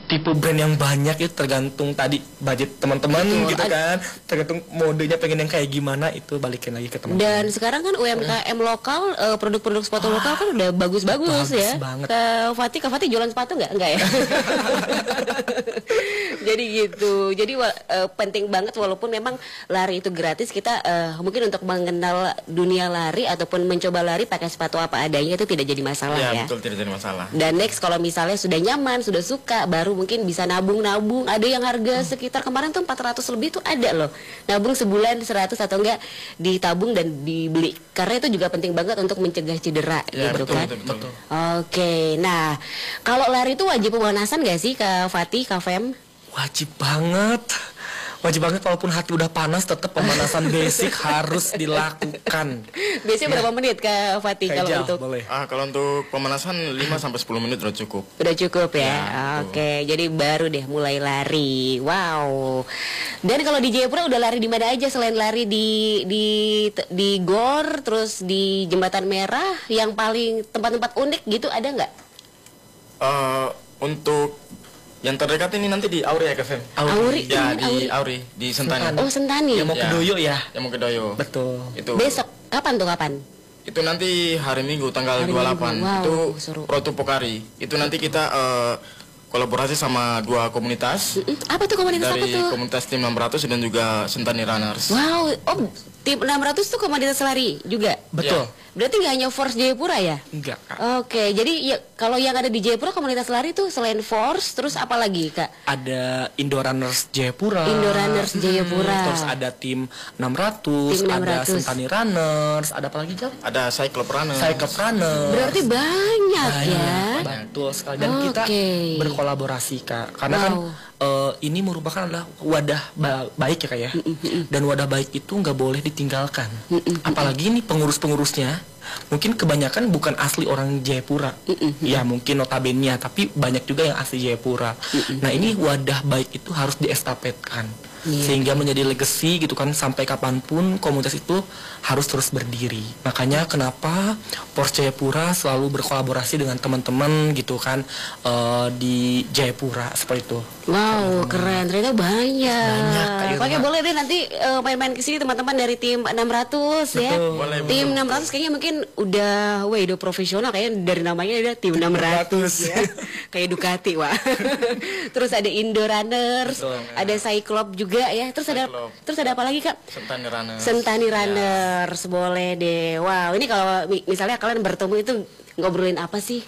tipe brand yang banyak itu tergantung tadi budget teman-teman gitu kan, tergantung modenya pengen yang kayak gimana, itu balikin lagi ke teman-teman. Dan sekarang kan UMKM lokal, produk-produk sepatu lokal kan udah bagus-bagus ya. Kak Fatih jualan sepatu nggak ya? Jadi gitu. Jadi penting banget, walaupun memang lari itu gratis, kita mungkin untuk mengenal dunia lari ataupun mencoba lari pakai sepatu apa adanya itu tidak jadi masalah ya. Betul, tidak jadi masalah. Dan next kalau misalnya sudah nyaman, sudah suka, baru mungkin bisa nabung. Ada yang harga sekitar kemarin tuh 400 lebih tuh ada loh. Nabung sebulan 100 atau enggak ditabung dan dibeli. Karena itu juga penting banget untuk mencegah cedera gitu betul, kan. Betul. Oke, nah kalau lari itu wajib pemanasan gak sih Kak Fatih, Kak Fem? Wajib banget. Wajib banget, walaupun hati udah panas tetap pemanasan basic harus dilakukan. Biasanya berapa menit Kak Fatih kalau untuk? Boleh. Kalau untuk pemanasan 5-10 menit udah cukup. Udah cukup ya. Oke, jadi baru deh mulai lari. Wow. Dan kalau di Jayapura udah lari di mana aja selain lari di GOR, terus di Jembatan Merah, yang paling tempat-tempat unik gitu ada nggak? Untuk yang terdekat ini nanti di Auri ya, Kak Fem? Auri? Ya, di Auri, di Sentani. Oh, Sentani. Yang mau ke Doyo ya? Yang mau ke Doyo. Betul. Itu. Besok, kapan? Itu nanti hari Minggu tanggal 28. Wow, itu seru. Proto Pokari. Itu nanti kita kolaborasi sama 2 komunitas. Apa tuh komunitas apa tuh? Dari komunitas tim 600 dan juga Sentani Runners. Wow, tim 600 tuh komunitas lari juga? Betul. Berarti nggak hanya Force Jayapura ya? Enggak, Kak. Oke, jadi ya, kalau yang ada di Jayapura komunitas lari tuh selain Force, terus apa lagi Kak? Ada Indo Runners Jayapura. Terus ada tim 600, ada Sentani Runners, ada apa lagi, Jal? Ada Cyclop Runners. Berarti banyak ya? Betul sekali. Dan kita berkolaborasi, Kak. Karena kan ini merupakan adalah wadah baik ya, Kak ya. Dan wadah baik itu nggak boleh ditinggalkan. Apalagi nih pengurus-pengurusnya mungkin kebanyakan bukan asli orang Jayapura. Ya mungkin notabene, tapi banyak juga yang asli Jayapura. Nah, ini wadah baik itu harus diestafetkan. Sehingga menjadi legacy gitu kan, sampai kapanpun komunitas itu harus terus berdiri. Makanya kenapa Force Jayapura selalu berkolaborasi dengan teman-teman gitu kan, di Jayapura seperti itu. Wow, keren. Ternyata banyak. Oke, boleh deh nanti main-main ke sini teman-teman dari tim 600 ya. Boleh, tim 600 kayaknya mungkin udah profesional, kayaknya dari namanya udah tim 600 ya. Kayak Ducati, wah. Terus ada Indo Runners, ada Cyclop juga ya. Terus ada apa lagi, Kak? Sentani Runners. Boleh deh. Wow, ini kalau misalnya kalian bertemu itu ngobrolin apa sih?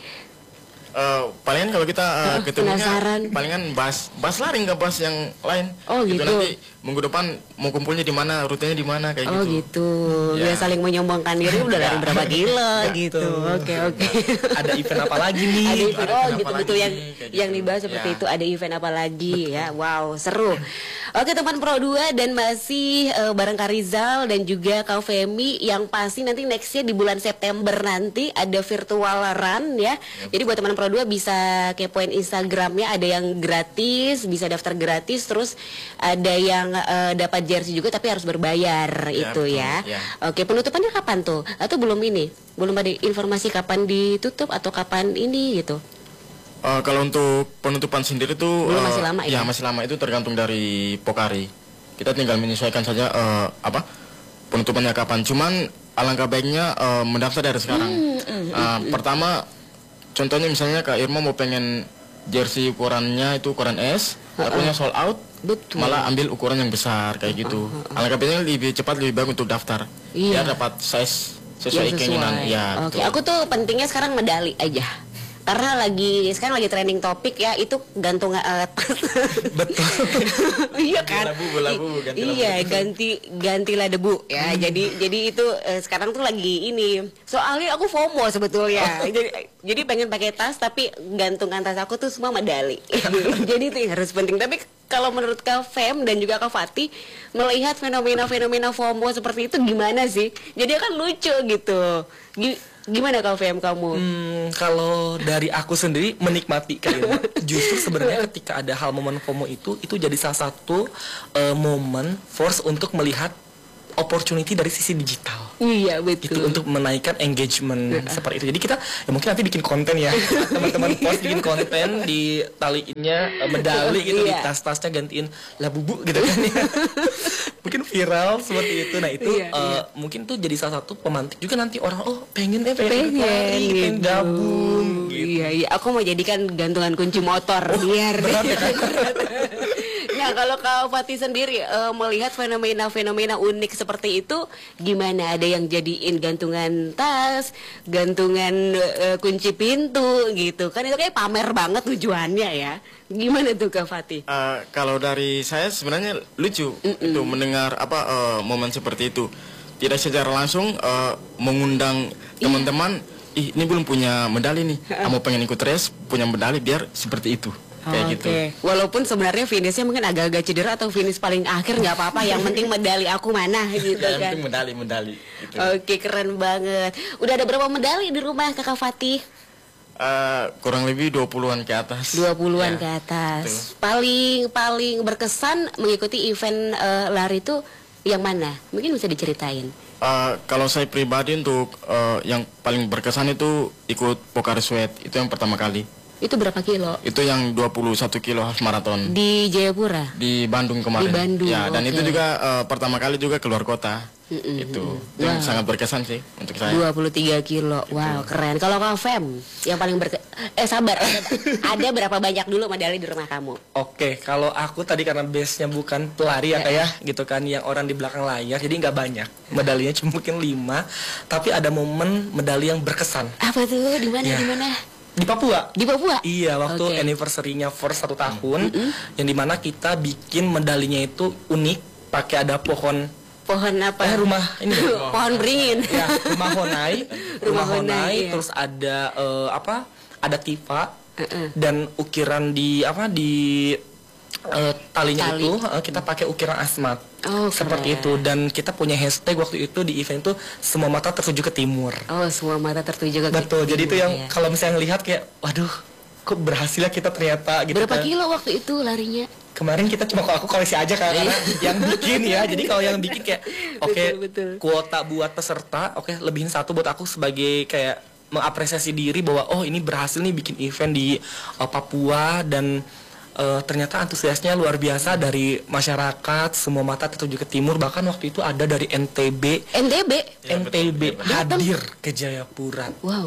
Palingan kalau kita ketemunya Penasaran. palingan bahas lari, nggak bahas yang lain. Oh gitu. Nanti minggu depan mau kumpulnya di mana, rutenya di mana, kayak gitu. Oh gitu. Biar saling menyombongkan diri udah lari berapa kilo gitu. Oke. Ada event apa lagi nih? Ada event, gitu lagi betul yang dibahas seperti itu. Ada event apa lagi ya? Wow, seru. Oke teman Pro 2, dan masih bareng Kak Rizal dan juga Kak Femi, yang pasti nanti nextnya di bulan September nanti ada virtual run ya. Jadi buat teman Pro 2 bisa kepoin Instagramnya, ada yang gratis, bisa daftar gratis, terus ada yang dapat jersey juga tapi harus berbayar itu ya. Oke, penutupannya kapan tuh? Atau belum ada informasi kapan ditutup atau kapan ini gitu? Kalau untuk penutupan sendiri tuh masih lama ya? Masih lama, itu tergantung dari Pokari. Kita tinggal menyesuaikan saja penutupannya kapan. Cuman alangkah baiknya mendaftar dari sekarang. Pertama, contohnya misalnya Kak Irma mau pengen jersey ukurannya itu ukuran S, takutnya sold out, malah ambil ukuran yang besar kayak gitu. Alangkah baiknya lebih cepat, lebih baik untuk daftar. Ya dapat size sesuai keinginan. Ya, oke, aku tuh pentingnya sekarang medali aja. Karena sekarang lagi trending topik ya, itu gantung tas. Betul. Iya kan? Gantilah debu ya. Jadi itu sekarang tuh lagi ini. Soalnya aku FOMO sebetulnya. Jadi pengen pakai tas tapi gantungan tas aku tuh semua medali. Jadi itu harus penting. Tapi kalau menurut Kak Fem dan juga Kak Fatih, melihat fenomena-fenomena FOMO seperti itu gimana sih? Jadi kan lucu gitu. Gimana Kak Fem kamu? Kalau dari aku sendiri menikmati kayaknya. Justru sebenarnya ketika ada hal momen FOMO itu jadi salah satu momen force untuk melihat opportunity dari sisi digital. Iya betul. Itu untuk menaikkan engagement seperti itu. Jadi kita ya mungkin nanti bikin konten ya, teman-teman post bikin konten di taliinnya medali gitu, di tas-tasnya gantiin labubu gitu kan ya. Mungkin viral seperti itu. Nah itu mungkin tuh jadi salah satu pemantik juga nanti orang pengen gabung gitu. Iya, aku mau jadikan gantungan kunci motor biar. Nah, kalau Kak Fatih sendiri melihat fenomena-fenomena unik seperti itu gimana? Ada yang jadiin gantungan tas, gantungan kunci pintu gitu. Kan itu kayak pamer banget tujuannya ya. Gimana tuh Kak Fatih? Kalau dari saya sebenarnya lucu itu mendengar momen seperti itu. Tidak secara langsung mengundang teman-teman, ini belum punya medali nih. Kamu pengen ikut race, punya medali biar seperti itu. Kayak gitu. Walaupun sebenarnya finishnya mungkin agak-agak cedera atau finish paling akhir nggak apa-apa. Yang penting medali aku mana gitu kan. Yang penting medali. Gitu. Oke, keren banget. Udah ada berapa medali di rumah Kakak Fatih? Kurang lebih 20-an ke atas. 20-an ke atas. Betul. Paling berkesan mengikuti event lari itu yang mana? Mungkin bisa diceritain. Kalau saya pribadi untuk yang paling berkesan itu ikut Pocari Sweat. Itu yang pertama kali. Itu berapa kilo? Itu yang 21 kilo half marathon. Di Jayapura? Di Bandung kemarin. Di Bandung, ya, dan itu juga pertama kali juga keluar kota. Itu sangat berkesan sih untuk saya. 23 kilo, wow keren. Kalau Kak Fem, yang paling sabar, ada berapa banyak dulu medali di rumah kamu? Oke, kalau aku tadi karena base-nya bukan pelari ya kayak gitu kan, yang orang di belakang layar, jadi nggak banyak. Medalinya cuma mungkin 5, tapi ada momen medali yang berkesan. Apa tuh? Di mana? Di mana? Di Papua. Di Papua? Iya, waktu anniversary-nya Force 1 tahun, yang dimana kita bikin medalinya itu unik, pakai ada pohon apa? Rumah ini. Pohon beringin. Ya, rumah honai. Terus ada ada tifa dan ukiran di talinya itu kita pakai ukiran asmat. Seperti itu, dan kita punya hashtag waktu itu di event itu semua mata tertuju ke timur. Semua mata tertuju ke timur. Betul. Jadi itu yang kalau misalnya ngelihat kayak waduh, kok berhasil ya kita ternyata gitu. Berapa kilo waktu itu larinya? Kemarin kita cuma aku koleksi aja karena yang bikin ya. Jadi kalau yang bikin kayak kuota buat peserta, lebihin 1 buat aku sebagai kayak mengapresiasi diri bahwa ini berhasil nih bikin event di Papua, dan ternyata antusiasnya luar biasa dari masyarakat, semua mata tertuju ke timur, bahkan waktu itu ada dari NTB hadir ke Jayapura. Wow.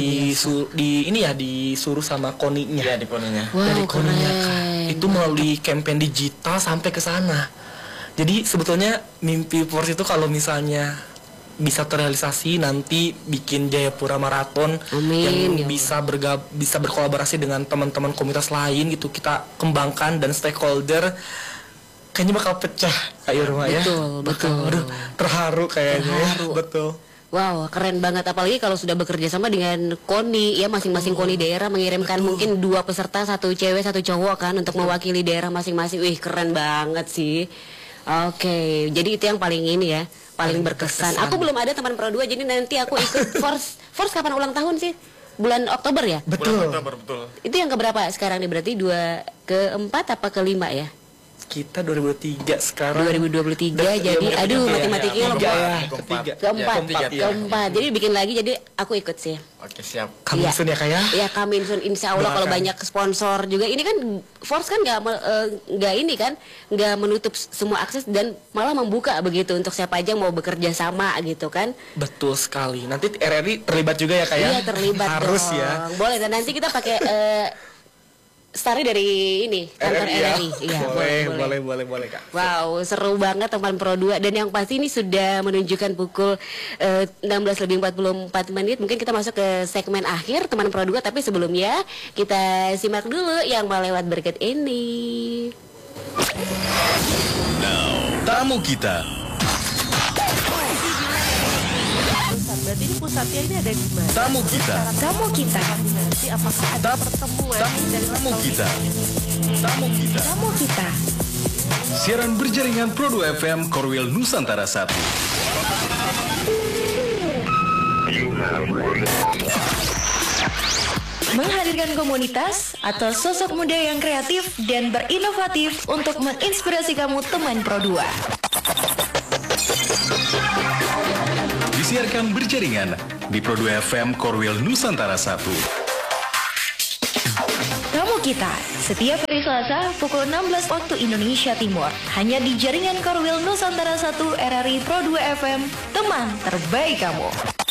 Disuruh sama koninya. Ya, di koninya. Wow, dari koninya kan. Itu melalui campaign digital sampai ke sana. Jadi sebetulnya mimpi Force itu kalau misalnya bisa terrealisasi nanti bikin Jayapura Marathon yang bisa berkolaborasi dengan teman-teman komunitas lain gitu, kita kembangkan dan stakeholder, kayaknya bakal pecah kayak rumah ya. Betul. Aduh, terharu kayaknya. Betul. Wow, keren banget, apalagi kalau sudah bekerja sama dengan KONI ya, masing-masing KONI daerah mengirimkan mungkin 2 peserta, 1 cewek 1 cowok kan, untuk mewakili daerah masing-masing. Wih, keren banget sih. Oke, jadi itu yang paling ini ya, paling berkesan. Aku belum ada teman Pro 2, jadi nanti aku ikut Force kapan ulang tahun sih? Bulan Oktober ya? Betul. Bulan Oktober, betul. Itu yang keberapa sekarang nih, berarti 2 ke-4 apa ke-5 ya? Kita 2023 sekarang. 2023 jadi matematikanya keempat. Jadi bikin lagi, jadi aku ikut sih. Oke, siap. Coming soon ya Kak ya? Ya, coming soon, insya Allah. Kalau banyak sponsor juga. Ini kan Force kan nggak menutup semua akses, dan malah membuka begitu untuk siapa aja mau bekerja sama gitu kan. Betul sekali. Nanti RRI terlibat juga ya Kak ya? Iya, terlibat. Harus dong. Ya. Boleh, dan nanti kita pakai Starry dari ini kantor RRI. Iya, boleh Kak. Wow, seru banget teman Pro 2, dan yang pasti ini sudah menunjukkan pukul 16:44. Mungkin kita masuk ke segmen akhir teman Pro 2, tapi sebelumnya kita simak dulu yang melewat berikut ini. Tamu kita. Berarti ini pusatnya ini ada di mana? Tamu kita. Nanti apakah ada pertemuan dari Tamu kita. Siaran berjaringan Pro 2 FM Korwil Nusantara 1. Menghadirkan komunitas atau sosok muda yang kreatif dan berinovatif untuk menginspirasi kamu teman Pro 2. Disiarkan berjaringan di Pro 2 FM Korwil Nusantara 1. Tamu kita, setiap hari Selasa pukul 16 waktu Indonesia Timur. Hanya di jaringan Korwil Nusantara 1 RRI Pro 2 FM, teman terbaik kamu.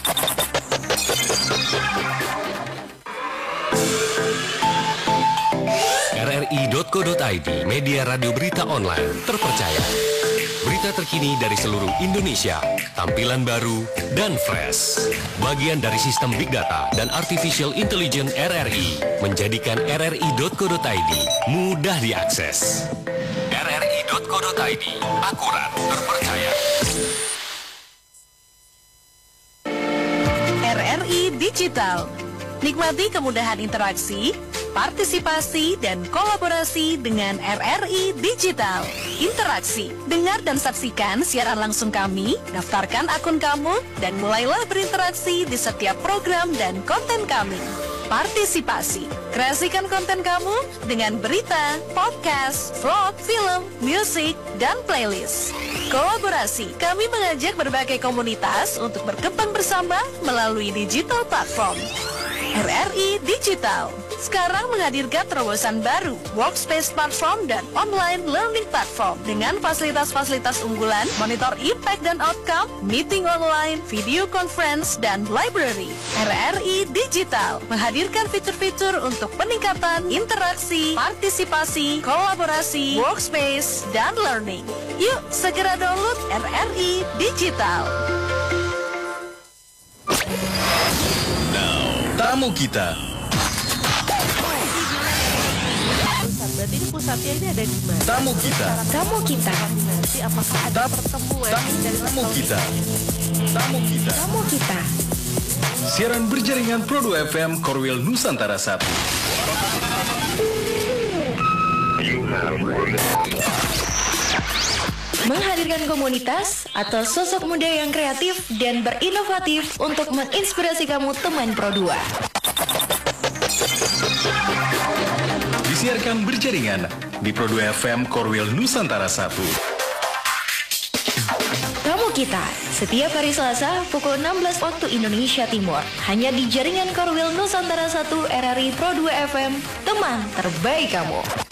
RRI.co.id, media radio berita online terpercaya. Berita terkini dari seluruh Indonesia, tampilan baru dan fresh. Bagian dari sistem Big Data dan Artificial Intelligence RRI, menjadikan RRI.co.id mudah diakses. RRI.co.id, akurat, terpercaya. RRI Digital. Nikmati kemudahan interaksi, partisipasi, dan kolaborasi dengan RRI Digital. Interaksi, dengar dan saksikan siaran langsung kami, daftarkan akun kamu, dan mulailah berinteraksi di setiap program dan konten kami. Partisipasi, kreasikan konten kamu dengan berita, podcast, vlog, film, musik, dan playlist. Kolaborasi, kami mengajak berbagai komunitas untuk berkembang bersama melalui digital platform. RRI Digital sekarang menghadirkan terobosan baru, workspace platform dan online learning platform dengan fasilitas-fasilitas unggulan, monitor impact dan outcome, meeting online, video conference, dan library. RRI Digital menghadirkan fitur-fitur untuk peningkatan interaksi, partisipasi, kolaborasi, workspace, dan learning. Yuk, segera download RRI Digital. Tamu kita. Berarti ini pusatnya ini ada di mana? Tamu kita. Tamu kita. Nanti apakah ada pertemuan dari Tamu kita. Tamu kita. Tamu kita. Siaran berjaringan Pro 2 FM Korwil Nusantara 1. Menghadirkan komunitas atau sosok muda yang kreatif dan berinovatif untuk menginspirasi kamu teman Pro 2. Disiarkan berjaringan di Pro 2 FM Korwil Nusantara 1. Tamu kita, setiap hari Selasa pukul 16 waktu Indonesia Timur. Hanya di jaringan Korwil Nusantara 1 RRI Pro 2 FM, teman terbaik kamu.